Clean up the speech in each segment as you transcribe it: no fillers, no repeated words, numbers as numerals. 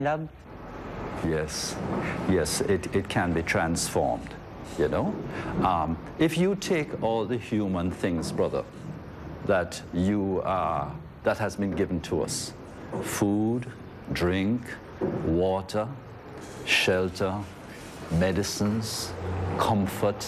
love? Yes, yes, it can be transformed, you know. If you take all the human things, brother, that that has been given to us, food, drink, water, shelter, medicines, comfort,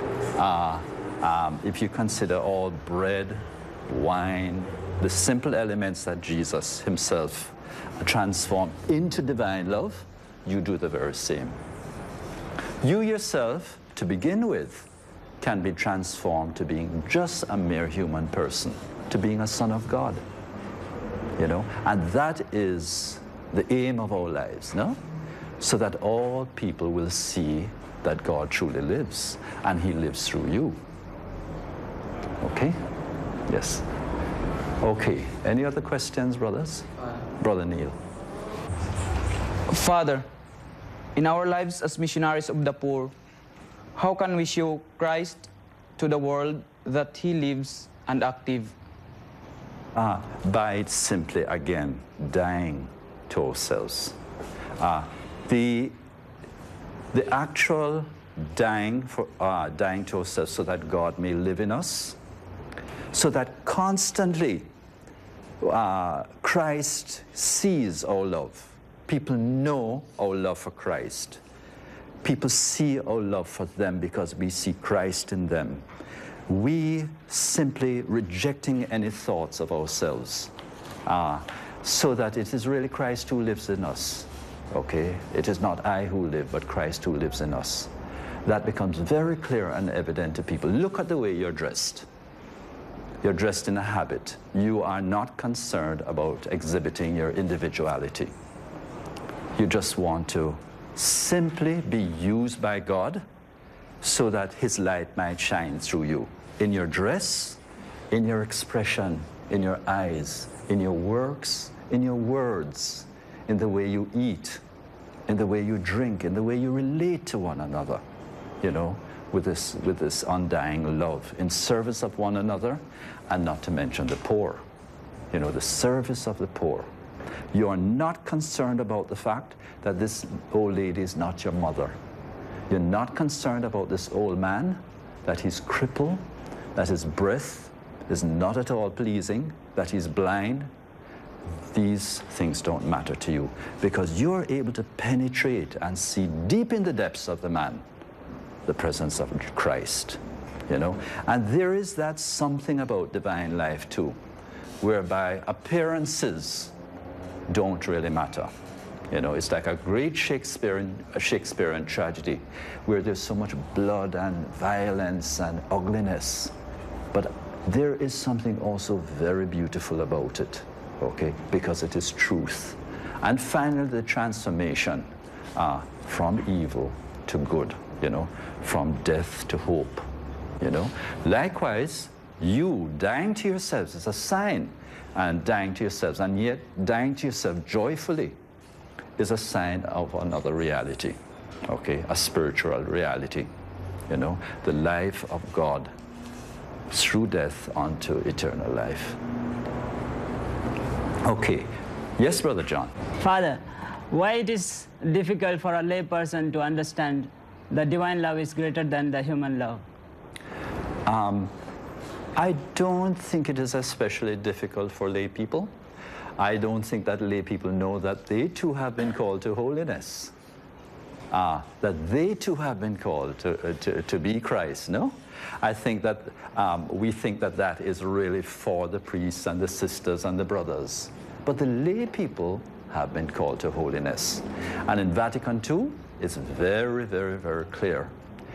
if you consider all bread, wine, the simple elements that Jesus himself transformed into divine love, you do the very same. You yourself, to begin with, can be transformed to being just a mere human person, to being a son of God, you know, and that is the aim of our lives, no? So that all people will see that God truly lives, and he lives through you. Okay? Yes. Okay. Any other questions, brothers? Brother Neil. Father, in our lives as missionaries of the poor, how can we show Christ to the world that he lives and active? By simply, again, dying to ourselves. The actual dying to ourselves so that God may live in us, so that constantly Christ sees our love. People know our love for Christ. People see our love for them because we see Christ in them. We simply rejecting any thoughts of ourselves, so that it is really Christ who lives in us. Okay? It is not I who live, but Christ who lives in us. That becomes very clear and evident to people. Look at the way you're dressed. You're dressed in a habit. You are not concerned about exhibiting your individuality. You just want to simply be used by God so that his light might shine through you. In your dress, in your expression, in your eyes, in your works, in your words, in the way you eat, in the way you drink, in the way you relate to one another, you know, with this undying love, in service of one another, and not to mention the poor, you know, the service of the poor. You are not concerned about the fact that this old lady is not your mother. You're not concerned about this old man, that he's crippled, that his breath is not at all pleasing, that he's blind. These things don't matter to you because you're able to penetrate and see deep in the depths of the man the presence of Christ, you know. And there is that something about divine life too, whereby appearances don't really matter. You know, it's like a great Shakespearean tragedy where there's so much blood and violence and ugliness. But there is something also very beautiful about it, okay, because it is truth. And finally, the transformation from evil to good, you know, from death to hope, you know. Likewise, you dying to yourselves is a sign, and dying to yourselves, and yet dying to yourself joyfully is a sign of another reality, okay, a spiritual reality, you know, the life of God through death unto eternal life. Okay. Yes, Brother John. Father, why it is difficult for a lay person to understand the divine love is greater than the human love? I don't think it is especially difficult for lay people. I don't think that lay people know that they too have been called to holiness. That they too have been called to be Christ, no? I think that we think that that is really for the priests and the sisters and the brothers. But the lay people have been called to holiness. And in Vatican II, it's very, very, very clear.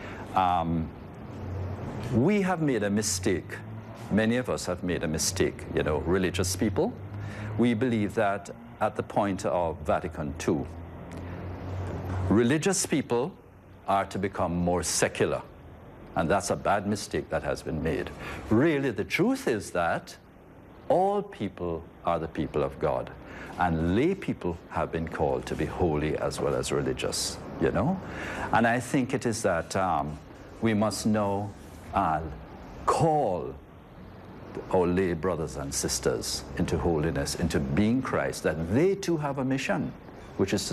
We have made a mistake. Many of us have made a mistake, you know, religious people. We believe that at the point of Vatican II, religious people are to become more secular. And that's a bad mistake that has been made. Really, the truth is that all people are the people of God. And lay people have been called to be holy as well as religious, you know? And I think it is that we must now call our lay brothers and sisters into holiness, into being Christ, that they too have a mission. which is to